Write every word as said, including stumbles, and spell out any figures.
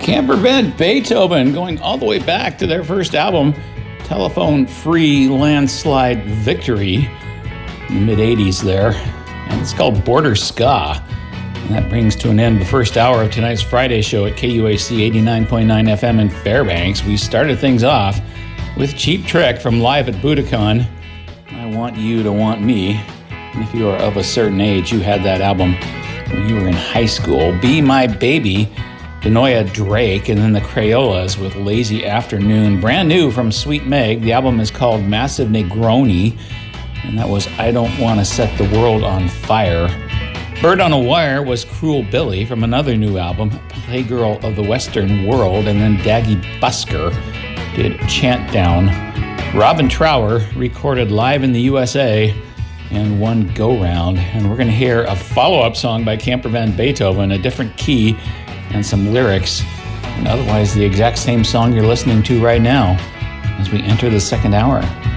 Camper Van Beethoven, going all the way back to their first album, Telephone Free Landslide Victory, in the mid eighties there. And it's called Border Ska. And that brings to an end the first hour of tonight's Friday show at K U A C eighty-nine point nine F M in Fairbanks. We started things off with Cheap Trick from Live at Budokan, I Want You to Want Me. And if you are of a certain age, you had that album when you were in high school. Be My Baby, Denoya Drake, and then the Crayolas with Lazy Afternoon. Brand new from Sweet Meg. The album is called Massive Negroni, and that was I Don't Want to Set the World on Fire. Bird on a Wire was Cruel Billy from another new album, Playgirl of the Western World, and then Daggy Busker did Chant Down. Robin Trower recorded live in the U S A and one go-round, and we're going to hear a follow-up song by Camper Van Beethoven, a different key and some lyrics, and otherwise the exact same song you're listening to right now as we enter the second hour.